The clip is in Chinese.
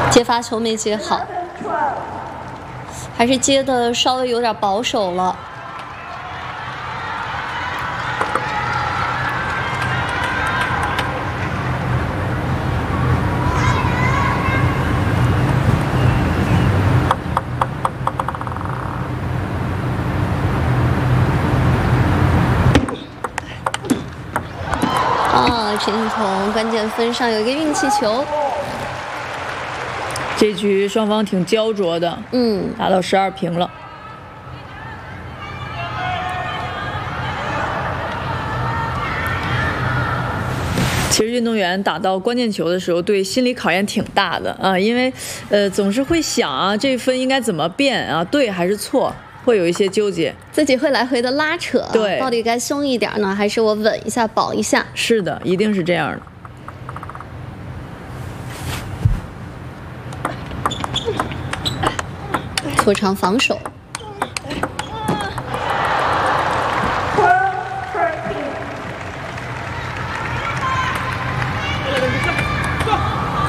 接发球没接好，还是接的稍微有点保守了。陈靖童关键分上有一个运气球。 这局双方挺焦灼的，打到12平了。其实运动员打到关键球的时候，对心理考验挺大的啊，因为总是会想啊，这分应该怎么变啊，对还是错？会有一些纠结， 自己会来回的拉扯， 对， 到底该凶一点呢，还是我稳一下保一下？ 是的，一定是这样拖长防守。